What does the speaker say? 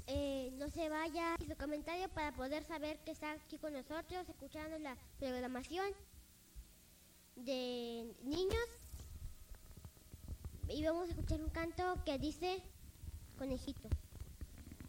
no se vaya su comentario para poder saber que está aquí con nosotros escuchando la programación de niños. Y vamos a escuchar un canto que dice Conejito.